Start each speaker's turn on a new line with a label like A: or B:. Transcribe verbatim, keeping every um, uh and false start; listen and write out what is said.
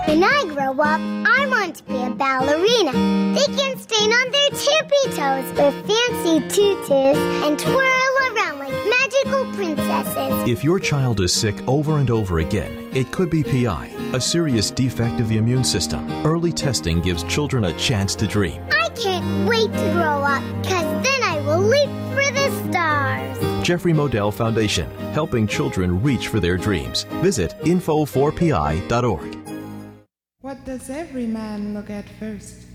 A: When I grow up, I want to be a ballerina. They can stand on their tippy toes with fancy tutus and twirl around like magical princesses.
B: If your child is sick over and over again, it could be P I, a serious defect of the immune system. Early testing gives children a chance to dream.
A: I can't wait to grow up, because then I will leap for the stars.
B: Jeffrey Modell Foundation, helping children reach for their dreams. Visit info four p i dot org.
C: What does every man look at first?